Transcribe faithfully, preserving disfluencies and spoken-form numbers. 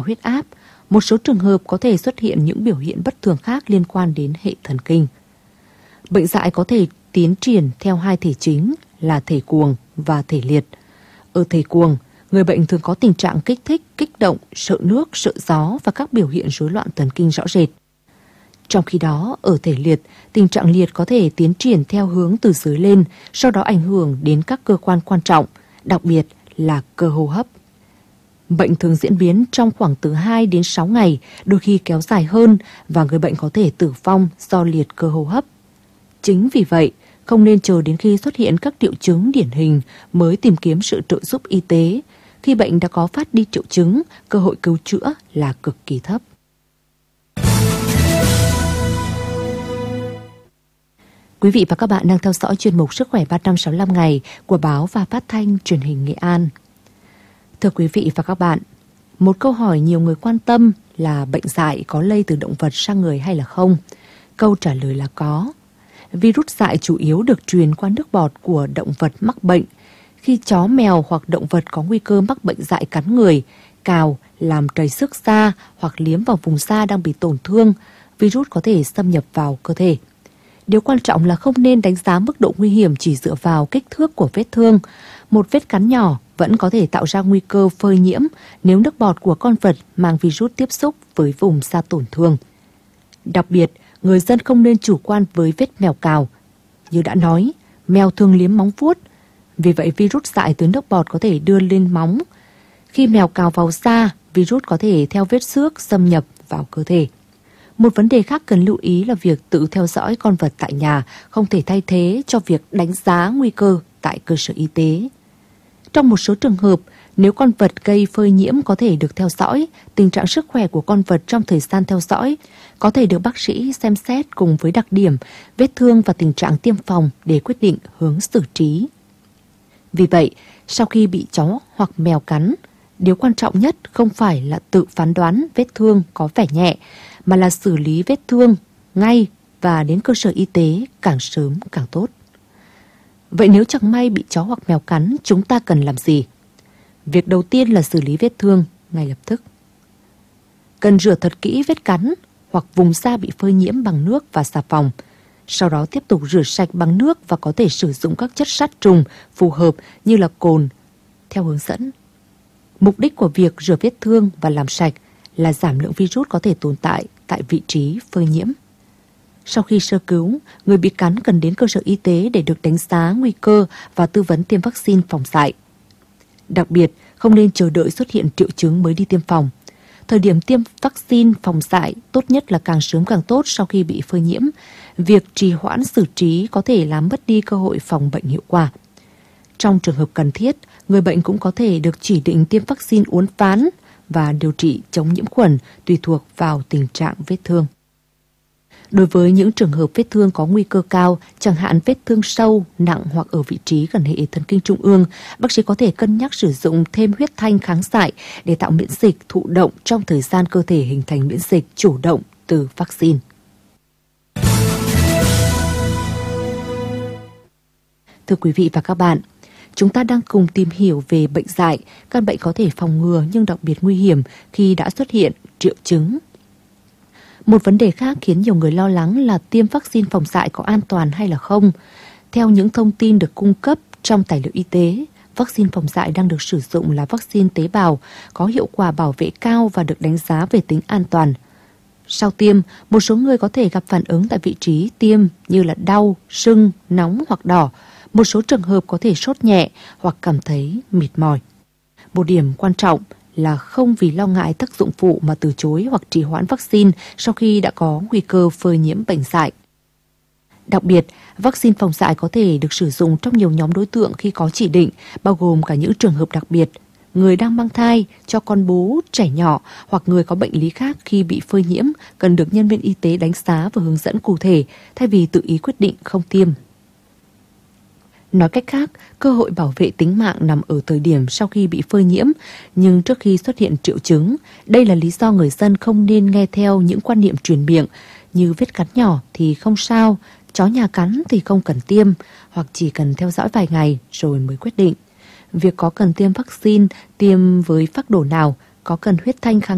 huyết áp. Một số trường hợp có thể xuất hiện những biểu hiện bất thường khác liên quan đến hệ thần kinh. Bệnh dại có thể tiến triển theo hai thể chính là thể cuồng và thể liệt. Ở thể cuồng, người bệnh thường có tình trạng kích thích, kích động, sợ nước, sợ gió và các biểu hiện rối loạn thần kinh rõ rệt. Trong khi đó, ở thể liệt, tình trạng liệt có thể tiến triển theo hướng từ dưới lên, sau đó ảnh hưởng đến các cơ quan quan trọng, đặc biệt là cơ hô hấp. Bệnh thường diễn biến trong khoảng từ hai đến sáu ngày, đôi khi kéo dài hơn và người bệnh có thể tử vong do liệt cơ hô hấp. Chính vì vậy, không nên chờ đến khi xuất hiện các triệu chứng điển hình mới tìm kiếm sự trợ giúp y tế. Khi bệnh đã có phát đi triệu chứng, cơ hội cứu chữa là cực kỳ thấp. Quý vị và các bạn đang theo dõi chuyên mục Sức khỏe ba trăm sáu mươi lăm ngày của báo và phát thanh truyền hình Nghệ An. Thưa quý vị và các bạn, một câu hỏi nhiều người quan tâm là bệnh dại có lây từ động vật sang người hay là không? Câu trả lời là có. Virus dại chủ yếu được truyền qua nước bọt của động vật mắc bệnh. Khi chó, mèo hoặc động vật có nguy cơ mắc bệnh dại cắn người, cào, làm trầy xước da hoặc liếm vào vùng da đang bị tổn thương, virus có thể xâm nhập vào cơ thể. Điều quan trọng là không nên đánh giá mức độ nguy hiểm chỉ dựa vào kích thước của vết thương. Một vết cắn nhỏ vẫn có thể tạo ra nguy cơ phơi nhiễm nếu nước bọt của con vật mang virus tiếp xúc với vùng da tổn thương. Đặc biệt, người dân không nên chủ quan với vết mèo cào. Như đã nói, mèo thường liếm móng vuốt, vì vậy virus dại từ nước bọt có thể đưa lên móng. Khi mèo cào vào da, virus có thể theo vết xước xâm nhập vào cơ thể. Một vấn đề khác cần lưu ý là việc tự theo dõi con vật tại nhà không thể thay thế cho việc đánh giá nguy cơ tại cơ sở y tế. Trong một số trường hợp, nếu con vật gây phơi nhiễm có thể được theo dõi, tình trạng sức khỏe của con vật trong thời gian theo dõi có thể được bác sĩ xem xét cùng với đặc điểm, vết thương và tình trạng tiêm phòng để quyết định hướng xử trí. Vì vậy, sau khi bị chó hoặc mèo cắn, điều quan trọng nhất không phải là tự phán đoán vết thương có vẻ nhẹ, mà là xử lý vết thương ngay và đến cơ sở y tế càng sớm càng tốt. Vậy nếu chẳng may bị chó hoặc mèo cắn, chúng ta cần làm gì? Việc đầu tiên là xử lý vết thương ngay lập tức. Cần rửa thật kỹ vết cắn hoặc vùng da bị phơi nhiễm bằng nước và xà phòng. Sau đó tiếp tục rửa sạch bằng nước và có thể sử dụng các chất sát trùng phù hợp như là cồn theo hướng dẫn. Mục đích của việc rửa vết thương và làm sạch là giảm lượng virus có thể tồn tại tại vị trí phơi nhiễm. Sau khi sơ cứu, người bị cắn cần đến cơ sở y tế để được đánh giá nguy cơ và tư vấn tiêm vaccine phòng dại. Đặc biệt, không nên chờ đợi xuất hiện triệu chứng mới đi tiêm phòng. Thời điểm tiêm vaccine phòng dại tốt nhất là càng sớm càng tốt sau khi bị phơi nhiễm. Việc trì hoãn xử trí có thể làm mất đi cơ hội phòng bệnh hiệu quả. Trong trường hợp cần thiết, người bệnh cũng có thể được chỉ định tiêm vaccine uốn ván và điều trị chống nhiễm khuẩn tùy thuộc vào tình trạng vết thương. Đối với những trường hợp vết thương có nguy cơ cao, chẳng hạn vết thương sâu, nặng hoặc ở vị trí gần hệ thần kinh trung ương, bác sĩ có thể cân nhắc sử dụng thêm huyết thanh kháng dại để tạo miễn dịch thụ động trong thời gian cơ thể hình thành miễn dịch chủ động từ vaccine. Thưa quý vị và các bạn, chúng ta đang cùng tìm hiểu về bệnh dại, căn bệnh có thể phòng ngừa nhưng đặc biệt nguy hiểm khi đã xuất hiện triệu chứng. Một vấn đề khác khiến nhiều người lo lắng là tiêm vaccine phòng dại có an toàn hay là không. Theo những thông tin được cung cấp trong tài liệu y tế, vaccine phòng dại đang được sử dụng là vaccine tế bào, có hiệu quả bảo vệ cao và được đánh giá về tính an toàn. Sau tiêm, một số người có thể gặp phản ứng tại vị trí tiêm như là đau, sưng, nóng hoặc đỏ. Một số trường hợp có thể sốt nhẹ hoặc cảm thấy mệt mỏi. Một điểm quan trọng là không vì lo ngại tác dụng phụ mà từ chối hoặc trì hoãn vaccine sau khi đã có nguy cơ phơi nhiễm bệnh dại. Đặc biệt, vaccine phòng dại có thể được sử dụng trong nhiều nhóm đối tượng khi có chỉ định, bao gồm cả những trường hợp đặc biệt, người đang mang thai, cho con bú, trẻ nhỏ hoặc người có bệnh lý khác khi bị phơi nhiễm cần được nhân viên y tế đánh giá và hướng dẫn cụ thể thay vì tự ý quyết định không tiêm. Nói cách khác, cơ hội bảo vệ tính mạng nằm ở thời điểm sau khi bị phơi nhiễm, nhưng trước khi xuất hiện triệu chứng. Đây là lý do người dân không nên nghe theo những quan niệm truyền miệng như vết cắn nhỏ thì không sao, chó nhà cắn thì không cần tiêm, hoặc chỉ cần theo dõi vài ngày rồi mới quyết định. Việc có cần tiêm vaccine, tiêm với phác đồ nào, có cần huyết thanh kháng